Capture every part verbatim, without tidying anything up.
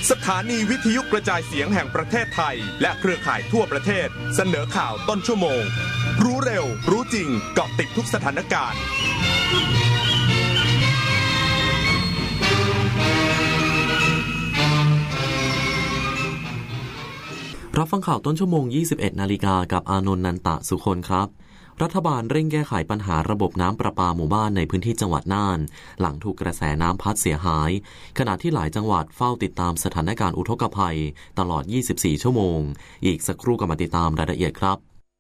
สถานีวิทยุกระจายเสียงแห่งประเทศไทยและเครือข่ายทั่วประเทศเสนอข่าวต้นชั่วโมงรู้เร็วรู้จริงเกาะติดทุกสถานการณ์รับฟังข่าวต้นชั่วโมง ยี่สิบเอ็ดนาฬิกากับอานนท์นันตะสุคนครับรัฐบาลเร่งแก้ไขปัญหาระบบน้ำประปาหมู่บ้านในพื้นที่จังหวัดน่านหลังถูกกระแสน้ำพัดเสียหายขณะที่หลายจังหวัดเฝ้าติดตามสถานการณ์อุทกภัยตลอดยี่สิบสี่ชั่วโมงอีกสักครู่ก็มาติดตามรายละเอียดครับ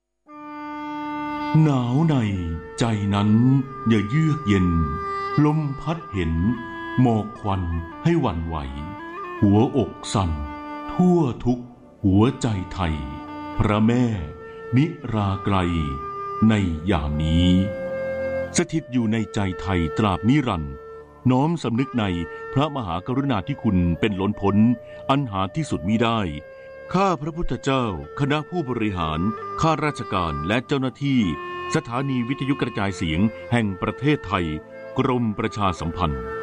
หนาวในใจนั้นอย่าเยือกเย็นลมพัดเห็นหมอกควันให้หวั่นไหวหัวอกสั่นทั่วทุกหัวใจไทยพระแม่นิราไกลในยามนี้สถิตอยู่ในใจไทยตราบนิรันดร์น้อมสำนึกในพระมหากรุณาธิคุณเป็นล้นพ้นอันหาที่สุดมิได้ข้าพระพุทธเจ้าคณะผู้บริหารข้าราชการและเจ้าหน้าที่สถานีวิทยุกระจายเสียงแห่งประเทศไทยกรมประชาสัมพันธ์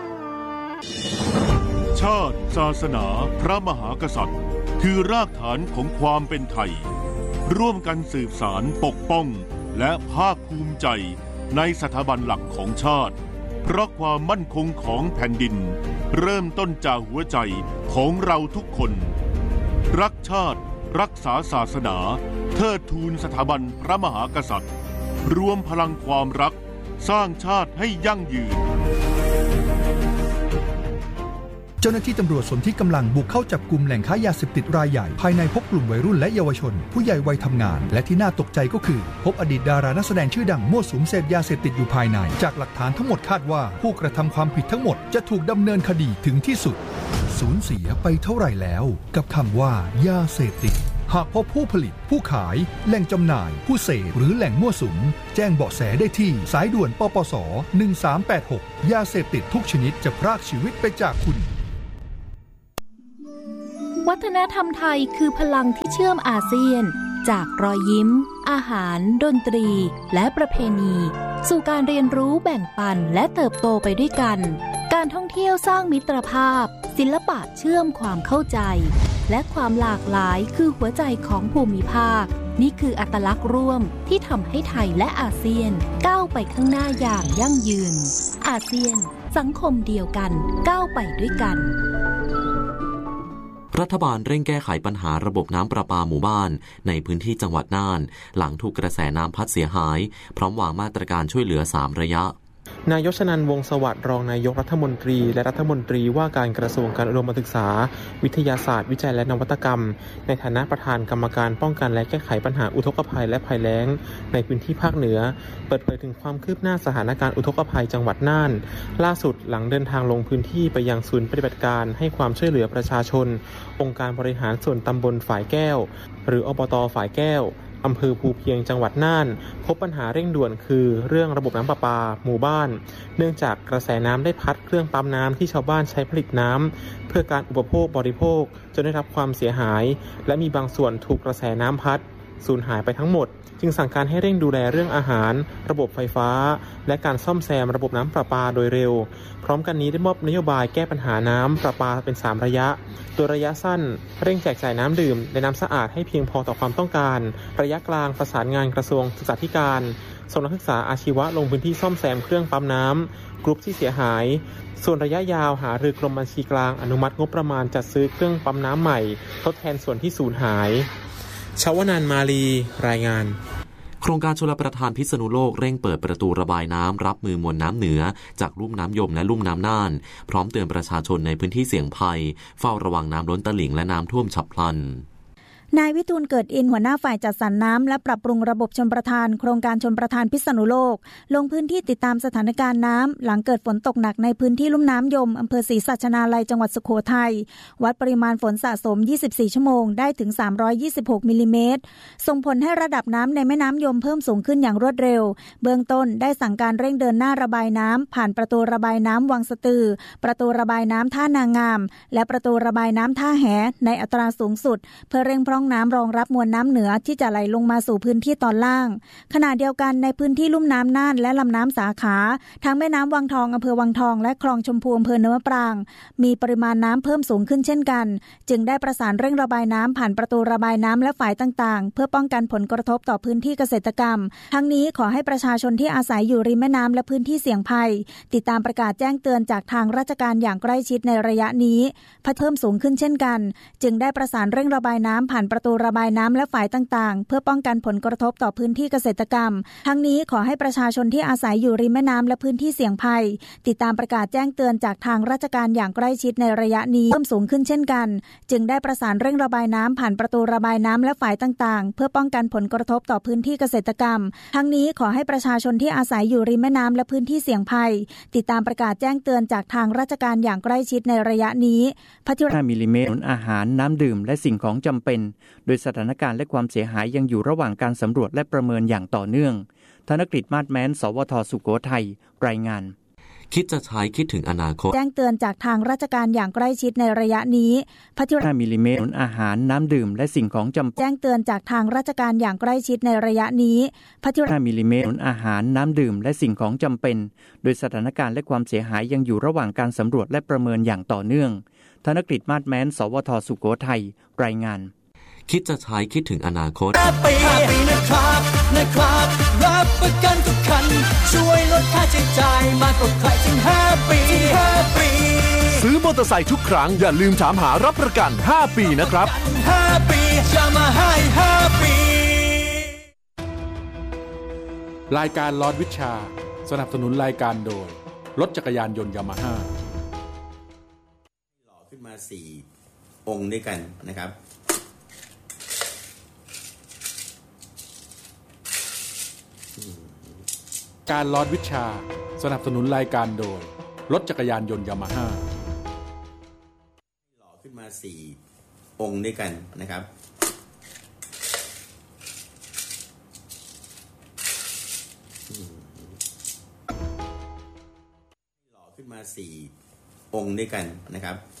ชาติศาสนาพระมหากษัตริย์คือรากฐานของความเป็นไทยร่วมกันสืบสานปกป้องและภาคภูมิใจในสถาบันหลักของชาติเพราะความมั่นคงของแผ่นดินเริ่มต้นจากหัวใจของเราทุกคนรักชาติรักษาศาสนาเทิดทูนสถาบันพระมหากษัตริย์รวมพลังความรักสร้างชาติให้ยั่งยืนเจ้าหน้าที่ตำรวจสนที่กำลังบุกเข้าจับกุมแหล่งค้ายาเสพติดรายใหญ่ภายในพบกลุ่มวัยรุ่นและเยาวชนผู้ใหญ่วัยทำงานและที่น่าตกใจก็คือพบอดีตดารานักแสดงชื่อดังมั่วสุมเสพยาเสพติดอยู่ภายในจากหลักฐานทั้งหมดคาดว่าผู้กระทำความผิดทั้งหมดจะถูกดำเนินคดีถึงที่สุดสูญเสียไปเท่าไหร่แล้วกับคำว่ายาเสพติดหากพบผู้ผลิตผู้ขายแหล่งจำหน่ายผู้เสพหรือแหล่งมั่วสุมแจ้งเบาะแสได้ที่สายด่วนปปสหนึ่งสามแปดหกยาเสพติดทุกชนิดจะพรากชีวิตไปจากคุณวัฒนธรรมไทยคือพลังที่เชื่อมอาเซียนจากรอยยิ้มอาหารดนตรีและประเพณีสู่การเรียนรู้แบ่งปันและเติบโตไปด้วยกันการท่องเที่ยวสร้างมิตรภาพศิลปะเชื่อมความเข้าใจและความหลากหลายคือหัวใจของภูมิภาคนี่คืออัตลักษณ์ร่วมที่ทำให้ไทยและอาเซียนก้าวไปข้างหน้าอย่างยั่งยืนอาเซียนสังคมเดียวกันก้าวไปด้วยกันรัฐบาลเร่งแก้ไขปัญหาระบบน้ำประปาหมู่บ้านในพื้นที่จังหวัดน่านหลังถูกกระแสน้ำพัดเสียหายพร้อมวางมาตรการช่วยเหลือสามระยะนายกชนันท์ วงศ์สวัสดิ์รองนายกรัฐมนตรีและรัฐมนตรีว่าการกระทรวงการอุดมศึกษาวิทยาศาสตร์วิจัยและนวัตกรรมในฐานะประธานกรรมการป้องกันและแก้ไขปัญหาอุทกภัยและภัยแล้งในพื้นที่ภาคเหนือเปิดเผยถึงความคืบหน้าสถานการณ์อุทกภัยจังหวัดน่านล่าสุดหลังเดินทางลงพื้นที่ไปยังศูนย์ปฏิบัติการให้ความช่วยเหลือประชาชนองค์การบริหารส่วนตำบลฝายแก้วหรืออบต.ฝายแก้วอำเภอภูเพียงจังหวัดน่านพบปัญหาเร่งด่วนคือเรื่องระบบน้ำประปาหมู่บ้านเนื่องจากกระแสน้ำได้พัดเครื่องปั๊มน้ำที่ชาวบ้านใช้ผลิตน้ำเพื่อการอุปโภคบริโภคจนได้รับความเสียหายและมีบางส่วนถูกกระแสน้ำพัดสูญหายไปทั้งหมดจึงสั่งการให้เร่งดูแลเรื่องอาหารระบบไฟฟ้าและการซ่อมแซมระบบน้ำประปาโดยเร็วพร้อมกันนี้ได้มอบนโยบายแก้ปัญหาน้ำประปาเป็นสามระยะโดยระยะสั้นเร่งแจกจ่ายน้ำดื่มและน้ำสะอาดให้เพียงพอต่อความต้องการระยะกลางประสานงานกระทรวงศึกษาธิการส่งนักศึกษาอาชีวะลงพื้นที่ซ่อมแซมเครื่องปั๊มน้ำกรุ๊ปที่เสียหายส่วนระยะยาวหารือกรมบัญชีกลางอนุมัติงบประมาณจัดซื้อเครื่องปั๊มน้ำใหม่ทดแทนส่วนที่สูญหายชวนันท์ มาลีรายงานโครงการชลประทานพิษณุโลกเร่งเปิดประตูระบายน้ำรับมือมวลน้ำเหนือจากลุ่มน้ำยมและลุ่มน้ำน่านพร้อมเตือนประชาชนในพื้นที่เสี่ยงภัยเฝ้าระวังน้ำล้นตลิ่งและน้ำท่วมฉับพลันนายวิทูลเกิดอินหัวหน้าฝ่ายจัดสรรน้ำและปรับปรุงระบบชลประทานโครงการชลประทานพิษณุโลกลงพื้นที่ติดตามสถานการณ์น้ำหลังเกิดฝนตกหนักในพื้นที่ลุ่มน้ำยมอำเภอศรีสัชนาลัยจังหวัดสุโขทัยวัดปริมาณฝนสะสมยี่สิบสี่ชั่วโมงได้ถึงสามร้อยยี่สิบหกมิลลิเมตรส่งผลให้ระดับน้ำในแม่น้ำยมเพิ่มสูงขึ้นอย่างรวดเร็วเบื้องต้นได้สั่งการเร่งเดินหน้าระบายน้ำผ่านประตูระบายน้ำวังสะตือประตูระบายน้ำท่านางามและประตูระบายน้ำท่าแหในอัตราสูงสุดเพื่อเร่งพร่องร่องน้ำรองรับมวลน้ำเหนือที่จะไหลลงมาสู่พื้นที่ตอนล่างขณะเดียวกันในพื้นที่ลุ่มน้ำน่านและลำน้ำสาขาทั้งแม่น้ำวังทองอำเภอวังทองและคลองชมพูอำเภอเนินมะปรางมีปริมาณน้ำเพิ่มสูงขึ้นเช่นกันจึงได้ประสานเร่งระบายน้ำผ่านประตูระบายน้ำและฝายต่างๆเพื่อป้องกันผลกระทบต่อพื้นที่เกษตรกรรมทั้งนี้ขอให้ประชาชนที่อาศัยอยู่ริมแม่น้ำและพื้นที่เสี่ยงภัยติดตามประกาศแจ้งเตือนจากทางราชการอย่างใกล้ชิดในระยะนี้เพิ่มสูงขึ้นเช่นกันจึงได้ประสานเร่งระบายน้ำผ่านประตูระบายน้ำและฝายต่างๆเพื่อป้องกันผลกระทบต่อพื้นที่เกษตรกรรมทั้งนี้ขอให้ประชาชนที่อาศัยอยู่ริมแม่น้ำและพื้นที่เสี่ยงภัยติดตามประกาศแจ้งเตือนจากทางราชการอย่างใกล้ชิดในระยะนี้เพิ่มสูงขึ้นเช่นกันจึงได้ประสานเร่งระบายน้ำผ่านประตูระบายน้ำและฝายต่างๆเพื่อป้องกันผลกระทบต่อพื้นที่เกษตรกรรมทั้งนี้ขอให้ประชาชนที่อาศัยอยู่ริมแม่น้ำและพื้นที่เสี่ยงภัยติดตามประกาศแจ้งเตือนจากทางราชการอย่างใกล้ชิดในระยะนี้ห้ามิลลิเมตรอาหารน้ำดื่มและสิ่งของจำเป็นโดยสถานการณ์และความเสียหายยังอยู่ระหว่างการสำรวจและประเมินอย่างต่อเนื่องธนกฤษมาศแม้นสวทสุโขทัยรายงานคิดจะใช้คิดถึงอนาคตแจ้งเตือนจากทางราชการอย่างใกล้ชิดในระยะนี้ห้ามิลลิเมตรอาหารน้ำดื่มและสิ่งของจำเป็นแจ้งเตือนจากทางราชการอย่างใกล้ชิดในระยะนี้ห้ามิลลิเมตรอาหารน้ำดื่มและสิ่งของจำเป็นโดยสถานการณ์และความเสียหายยังอยู่ระหว่างการสำรวจและประเมินอย่างต่อเนื่องธนกฤษมาศแม้นสวทสุโขทัยรายงานคิดจะใช้คิดถึงอนาคตห้าปีนะครับนะครับรับประกันทุกคันช่วยลดค่าใช้จ่ายมากกว่าใครถึงห้าปีห้าปีซื้อมอเตอร์ไซค์ทุกครั้งอย่าลืมถามหารับประกันห้าปีนะครับห้าปีจะมาให้ห้าปีรายการลอดวิชาสนับสนุนรายการโดยรถจักรยานยนต์ยามาฮ่าหล่อขึ้นมาสี่องค์ด้วยกันนะครับการลอดวิชาสนับสนุนรายการโดยรถจักรยานยนต์ยามาฮ่าหล่อขึ้นมาสี่องค์ด้วยกันนะครับหล่อขึ้นมาสี่องค์ด้วยกันนะครับ